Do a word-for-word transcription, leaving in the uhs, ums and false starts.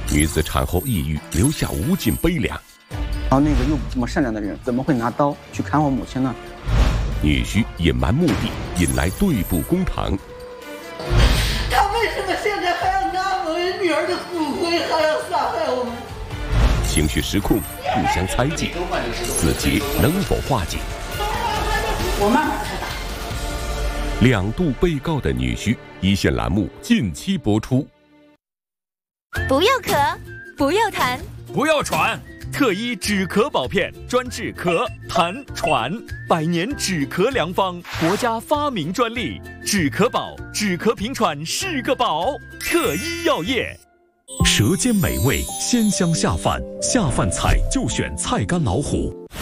女子产后抑郁，留下无尽悲凉。 然后那个又不这么善良的人，怎么会拿刀去砍我母亲呢？ 女婿隐瞒目的，引来对簿公堂。 他为什么现在还要拿我女儿的骨灰，还要杀害我们？ 情绪失控，互相猜忌，死结能否化解？ 我慢慢开打。 两度被告的女婿，一线栏目近期播出。 不要咳，不要痰， 不要喘。特医止咳宝片，专治咳、痰、喘，百年止咳良方，国家发明专利。止咳宝，止咳平喘是个宝。特医药业。 舌尖美味，鲜香下饭，下饭菜就选菜干老虎。